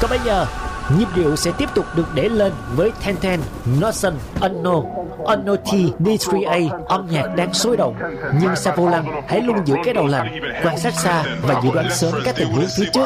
Còn bây giờ, nhịp điệu sẽ tiếp tục được để lên với Ten Ten, Northern, Unknown, Unknown D3A, âm nhạc đang sôi động. Nhưng Sa Vô Lăng hãy luôn giữ cái đầu lạnh, quan sát xa và dự đoán sớm các tình huống phía trước.